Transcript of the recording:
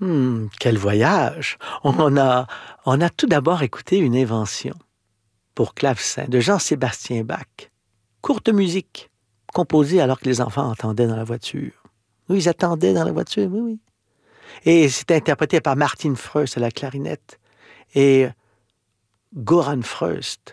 Quel voyage! On a tout d'abord écouté une invention pour clavecin de Jean-Sébastien Bach. Courte musique, composée alors que les enfants entendaient dans la voiture. Oui, ils attendaient dans la voiture, oui, oui. Et c'était interprété par Martin Freust à la clarinette et Goran Freust